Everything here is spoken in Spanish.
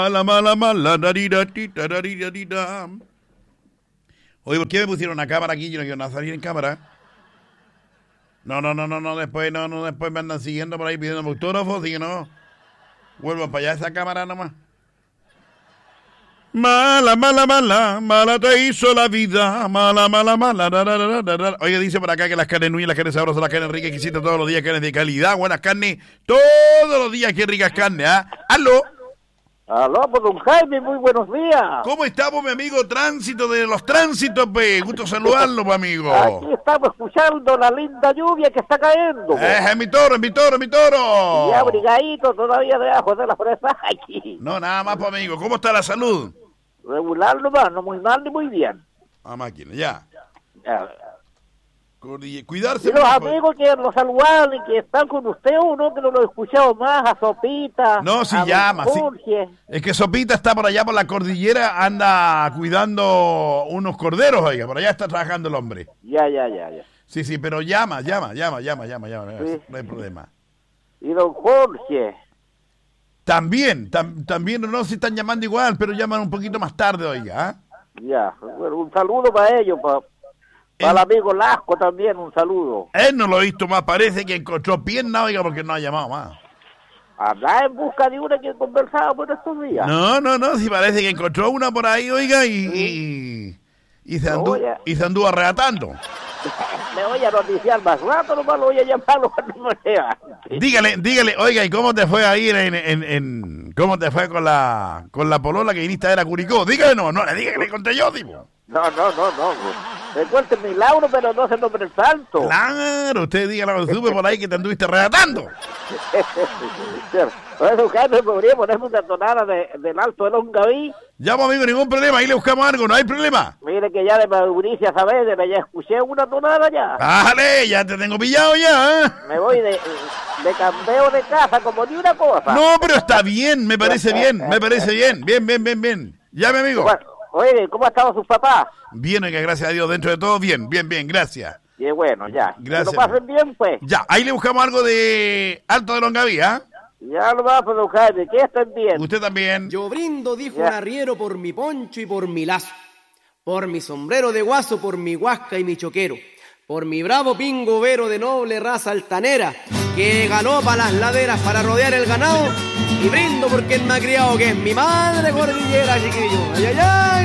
Mala, mala, mala, darirati, darirati. Oye, ¿por qué me pusieron una cámara aquí? Yo no quiero nada salir en cámara. No, después después me andan siguiendo por ahí pidiendo autógrafos, así que no. Vuelvo para allá esa cámara nomás. Mala, mala, mala, mala te hizo la vida. Mala, mala, mala. Oye, dice por acá que las carnes nuevas, las carnes sabrosas, las carnes ricas que hiciste todos los días, carnes de calidad, buenas carnes, todos los días, qué ricas carnes, ¿ah? ¡Aló! Aló, pues don Jaime, muy buenos días. ¿Cómo estamos, mi amigo Tránsito de los Tránsitos, pe? Gusto saludarlo, mi amigo. Aquí estamos escuchando la linda lluvia que está cayendo. Es mi toro. Y abrigadito todavía debajo de las fresas aquí. No, nada más, pues, amigo. ¿Cómo está la salud? Regular nomás, no muy mal ni muy bien. A máquina, ya. Ya. Cuidarse. Y los mucho, amigos que los saludan y que están con usted, uno que no lo he escuchado más, a Sopita. No, si a llama, don sí. Jorge. Es que Sopita está por allá por la cordillera, anda cuidando unos corderos, oiga, por allá está trabajando el hombre. Ya. Sí, pero llama, sí. No hay problema. Y don Jorge. También, no sé si están llamando igual, pero llaman un poquito más tarde, oiga, ¿ah? Ya, bueno, un saludo para ellos, para el amigo Lasco también, un saludo. Él no lo he visto más, parece que encontró pierna, oiga, porque no ha llamado más. Anda en busca de una que conversaba por estos días. No, sí parece que encontró una por ahí, oiga, y se anduvo arrebatando. Me voy a noticiar más rato, nomás lo voy a llamarlo cuando me levante. Dígale, oiga, ¿y cómo te fue a ir cómo te fue con la polola que viniste a ver a Curicó? Dígale, no le diga que le conté yo, tipo. No. Me cuente mi Lauro, pero no se nombre el santo. Claro, usted dígale cuando supe por ahí que te anduviste arrebatando. Por eso, Jaime, podría ponerme una tonada del Alto de Longaví. Ya, pues, amigo, ningún problema, ahí le buscamos algo, no hay problema. Mire que ya de Mauricia Saavedra ya escuché una tonada ya. ¡Ájale! Ya te tengo pillado ya, ¿eh? Me voy de cambio de casa como ni una cosa. No, pero está bien, me parece bien. Bien. Ya, mi amigo. Bueno, oye, ¿cómo ha estado sus papás? Bien, oiga, gracias a Dios, dentro de todo, bien, gracias. Y bueno, ya. Gracias. Que lo pasen bien, pues. Ya, ahí le buscamos algo de Alto de Longaví, ¿ah? Ya lo vamos a don Jaime, que estén bien. Usted también. Yo brindo, dijo un arriero, por mi poncho y por mi lazo, por mi sombrero de guaso, por mi huasca y mi choquero, por mi bravo pingo vero de noble raza altanera, que galopa las laderas para rodear el ganado, y brindo porque él me ha criado, que es mi madre cordillera, chiquillo. Ay.